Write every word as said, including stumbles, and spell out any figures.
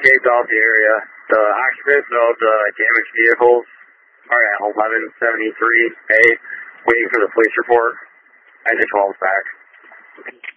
escaped off the area. The occupants of the damaged vehicles are at eleven seventy-three A, waiting for the police report. I just called back.